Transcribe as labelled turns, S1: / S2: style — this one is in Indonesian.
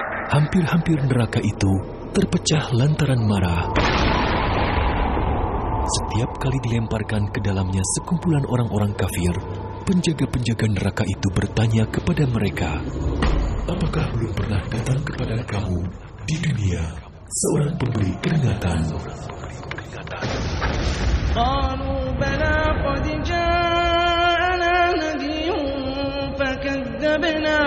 S1: Hampir-hampir neraka itu terpecah lantaran marah. Setiap kali dilemparkan ke dalamnya sekumpulan orang-orang kafir, penjaga-penjaga neraka itu bertanya kepada mereka, "Apakah belum pernah datang kepada kamu di dunia seorang pemberi peringatan?"
S2: قالوا بلى قد جاءنا نذير فكذبنا